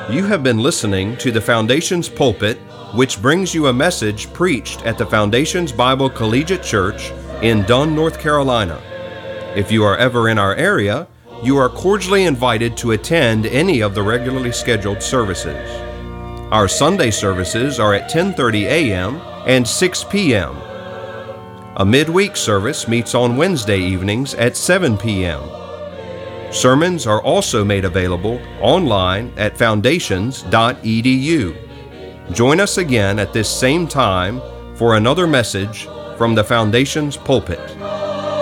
You have been listening to the Foundations Pulpit, which brings you a message preached at the Foundations Bible Collegiate Church in Dunn, North Carolina. If you are ever in our area, you are cordially invited to attend any of the regularly scheduled services. Our Sunday services are at 10:30 a.m. and 6 p.m. A midweek service meets on Wednesday evenings at 7 p.m. Sermons are also made available online at foundations.edu. Join us again at this same time for another message from the Foundations Pulpit.